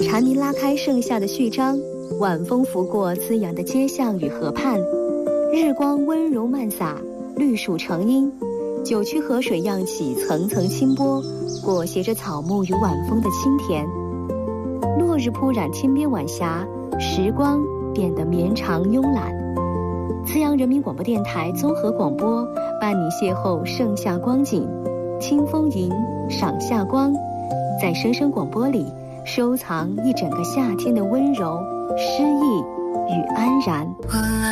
蝉鸣拉开盛夏的序章，晚风拂过滋养的街巷与河畔，日光温柔漫洒，绿树成荫，九曲河水漾起层层清波，裹挟着草木与晚风的清甜。落日铺染天边晚霞，时光变得绵长慵懒。资阳人民广播电台综合广播，伴你邂逅盛夏光景，清风吟，赏夏光，在声声广播里收藏一整个夏天的温柔、诗意与安然。